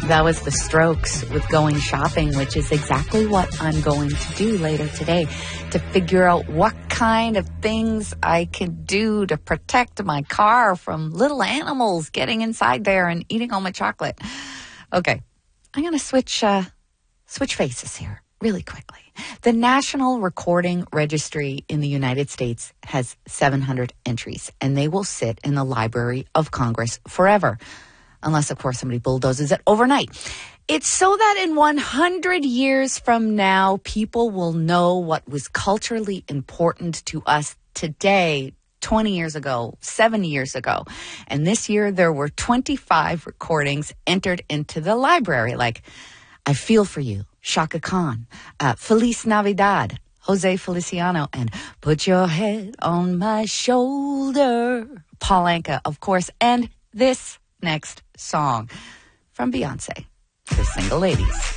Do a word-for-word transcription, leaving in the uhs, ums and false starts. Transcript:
That was The Strokes with Going Shopping, which is exactly what I'm going to do later today to figure out what kind of things I can do to protect my car from little animals getting inside there and eating all my chocolate. Okay, I'm going to switch, uh, switch faces here really quickly. The National Recording Registry in the United States has seven hundred entries, and they will sit in the Library of Congress forever. Unless, of course, somebody bulldozes it overnight. It's so that in one hundred years from now, people will know what was culturally important to us today, twenty years ago, seven years ago. And this year, there were twenty-five recordings entered into the library, like I Feel For You, Chaka Khan, uh, Feliz Navidad, Jose Feliciano, and Put Your Head on My Shoulder, Paul Anka, of course, and this next song from Beyonce for single ladies.